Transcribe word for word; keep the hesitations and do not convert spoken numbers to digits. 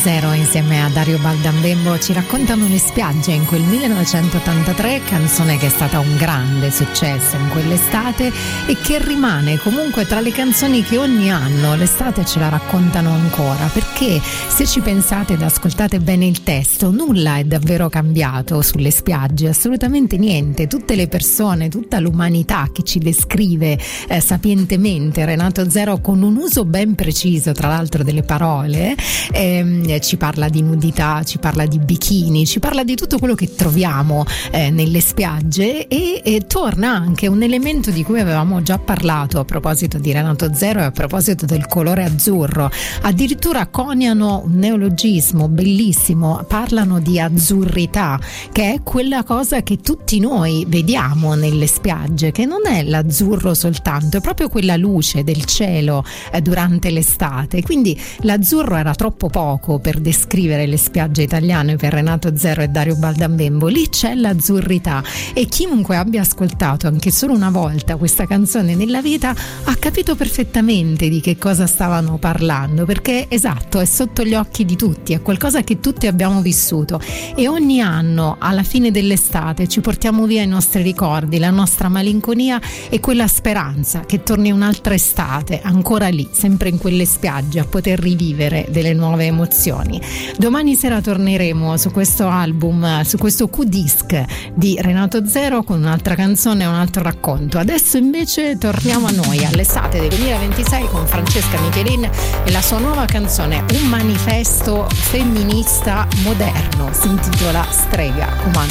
Zero insieme a Dario Baldambembo ci raccontano le spiagge in quel millenovecentottantatré, canzone che è stata un grande successo in quell'estate e che rimane comunque tra le canzoni che ogni anno l'estate ce la raccontano ancora, perché se ci pensate ed ascoltate bene il testo, nulla è davvero cambiato sulle spiagge, assolutamente niente. Tutte le persone, tutta l'umanità che ci descrive eh, sapientemente Renato Zero con un uso ben preciso tra l'altro delle parole, ehm, ci parla di nudità, ci parla di bikini, ci parla di tutto quello che troviamo eh, nelle spiagge e, e torna anche un elemento di cui avevamo già parlato a proposito di Renato Zero e a proposito del colore azzurro. Addirittura coniano un neologismo bellissimo, parlano di azzurrità, che è quella cosa che tutti noi vediamo nelle spiagge, che non è l'azzurro soltanto, è proprio quella luce del cielo eh, durante l'estate. Quindi l'azzurro era troppo poco per descrivere le spiagge italiane per Renato Zero e Dario Baldambembo. Lì c'è l'azzurrità e chiunque abbia ascoltato anche solo una volta questa canzone nella vita ha capito perfettamente di che cosa stavano parlando, perché esatto, è sotto gli occhi di tutti, è qualcosa che tutti abbiamo vissuto e ogni anno alla fine dell'estate ci portiamo via i nostri ricordi, la nostra malinconia e quella speranza che torni un'altra estate ancora lì, sempre in quelle spiagge, a poter rivivere delle nuove emozioni. Domani sera torneremo su questo album, su questo Q-Disc di Renato Zero con un'altra canzone e un altro racconto. Adesso invece torniamo a noi, all'estate del duemilaventisei con Francesca Michelin e la sua nuova canzone, un manifesto femminista moderno, si intitola Strega Comando.